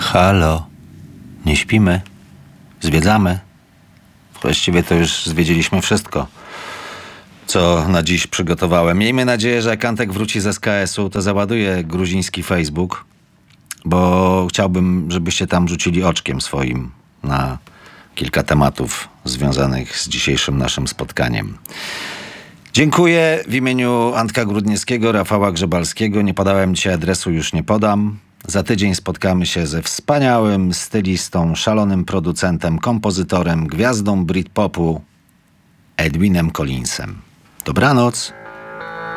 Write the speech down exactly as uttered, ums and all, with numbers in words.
Halo, nie śpimy, zwiedzamy. Właściwie to już zwiedziliśmy wszystko, co na dziś przygotowałem. Miejmy nadzieję, że jak Antek wróci z S K S-u, to załaduje gruziński Facebook, bo chciałbym, żebyście tam rzucili oczkiem swoim na kilka tematów związanych z dzisiejszym naszym spotkaniem. Dziękuję w imieniu Antka Grudniewskiego, Rafała Grzebalskiego. Nie podałem dzisiaj adresu, już nie podam. Za tydzień spotkamy się ze wspaniałym stylistą, szalonym producentem, kompozytorem, gwiazdą Britpopu Edwinem Collinsem. Dobranoc.